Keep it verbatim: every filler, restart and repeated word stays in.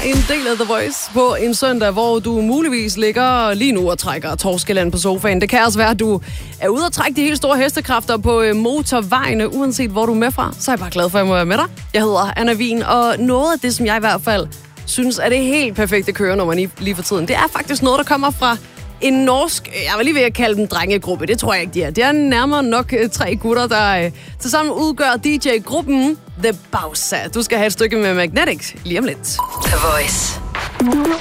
en del af The Voice på en søndag, hvor du muligvis ligger lige nu og trækker Torskeland på sofaen. Det kan også være, at du er ude og trække de helt store hestekræfter på motorvejene, uanset hvor du er med fra. Så er jeg bare glad for, at jeg må være med dig. Jeg hedder Anna Wien, og noget af det, som jeg i hvert fald synes er det helt perfekte kørenummer lige for tiden, det er faktisk noget, der kommer fra en norsk, jeg var lige ved at kalde dem drengegruppe, det tror jeg ikke, de er. Det er nærmere nok tre gutter, der uh, tilsammen udgør D J-gruppen The Bausa. Du skal have et stykke med Magnetics lige om lidt. The Voice.